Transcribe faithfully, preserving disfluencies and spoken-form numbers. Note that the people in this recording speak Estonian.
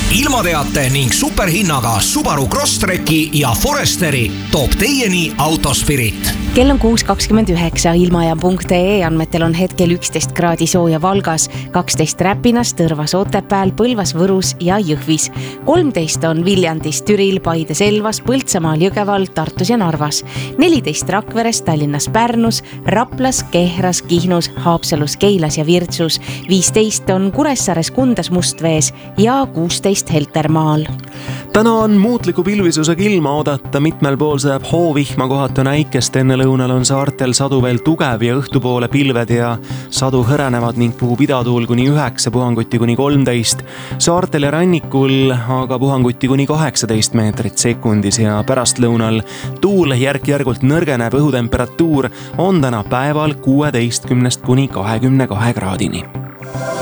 ilmateate ning superhinnaga Subaru Crosstreki ja Foresteri toob teieni Autospirit. Kell on kuus kakskümmend üheksa, ilmajaam punkt ee andmetel on hetkel üksteist kraadi sooja Valgas, kaksteist Räpinas, Tõrvas, Otepääl, Põlvas, Võrus ja Jõhvis. kolmteist on Viljandis, Türil, Paides, Elvas, Põltsamaal, Jõgeval, Tartus ja Narvas. neliteist Rakveres, Tallinnas, Pärnus, Raplas, Kehras, Kihnus, Haapsalus, Keilas ja Virtsus. viisteist on Kuressaares, Kundas, Mustvees ja kuusteist Heltermaal. Täna on muutliku pilvisusega ilma oodata, mitmel pool sajab hoovihma, kohati on äikest, enne lõunal on saartel sadu veel tugev ja õhtupoole pilved ja sadu hõrenevad ning puhub idatuul kuni üheksa, puhanguti kuni kolmteist. Saartel ja rannikul aga puhanguti kuni kaheksateist meetrit sekundis ja pärastlõunal tuul järk-järgult nõrgeneb, õhutemperatuur on täna päeval kuueteistkümnest kuni kahekümne kahe kraadini.